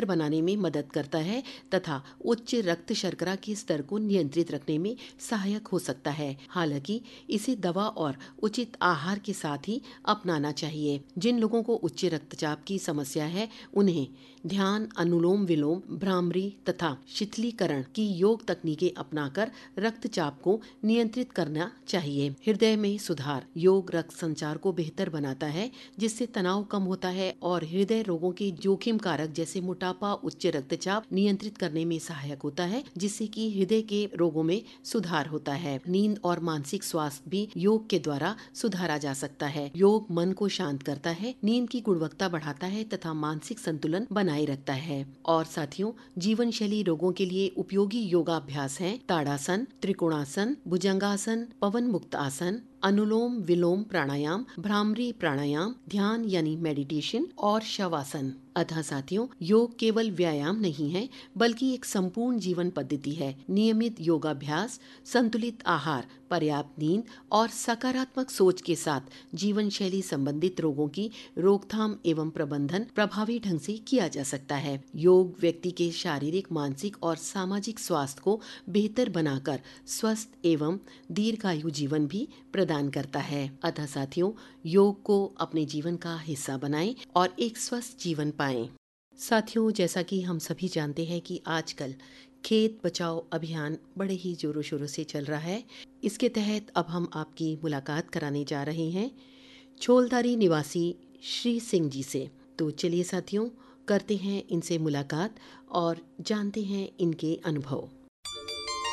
बेहतर बनाने में मदद करता है तथा उच्च रक्त शर्करा के स्तर को नियंत्रित रखने में सहायक हो सकता है। हालांकि इसे दवा और उचित आहार के साथ ही अपनाना चाहिए। जिन लोगों को उच्च रक्तचाप की समस्या है उन्हें ध्यान, अनुलोम विलोम, भ्रामरी तथा शीतलीकरण की योग तकनीकें अपनाकर रक्तचाप को नियंत्रित करना चाहिए। हृदय में सुधार। योग रक्त संचार को बेहतर बनाता है जिससे तनाव कम होता है और हृदय रोगों के जोखिम कारक जैसे मोटापा, उच्च रक्तचाप नियंत्रित करने में सहायक होता है जिससे कि हृदय के रोगों में सुधार होता है। नींद और मानसिक स्वास्थ्य भी योग के द्वारा सुधारा जा सकता है। योग मन को शांत करता है, नींद की गुणवत्ता बढ़ाता है तथा मानसिक संतुलन बनाए रखता है। और साथियों, जीवन शैली रोगों के लिए उपयोगी योगाभ्यास हैं ताड़ासन, त्रिकोणासन, भुजंगासन, पवन मुक्त आसन, अनुलोम विलोम प्राणायाम, भ्रामरी प्राणायाम, ध्यान यानी मेडिटेशन और शवासन। अतः साथियों, योग केवल व्यायाम नहीं है बल्कि एक संपूर्ण जीवन पद्धति है। नियमित योगाभ्यास, संतुलित आहार, पर्याप्त नींद और सकारात्मक सोच के साथ जीवन शैली संबंधित रोगों की रोकथाम एवं प्रबंधन प्रभावी ढंग से किया जा सकता है। योग व्यक्ति के शारीरिक, मानसिक और सामाजिक स्वास्थ्य को बेहतर बनाकर स्वस्थ एवं दीर्घायु जीवन भी प्रदान करता है। अतः साथियों, योग को अपने जीवन का हिस्सा बनाएं और एक स्वस्थ जीवन पाएं। साथियों, जैसा कि हम सभी जानते हैं कि आजकल खेत बचाओ अभियान बड़े ही जोरों शोरों से चल रहा है। इसके तहत अब हम आपकी मुलाकात कराने जा रहे हैं छोलदारी निवासी श्री सिंह जी से। तो चलिए साथियों, करते हैं इनसे मुलाकात और जानते हैं इनके अनुभव।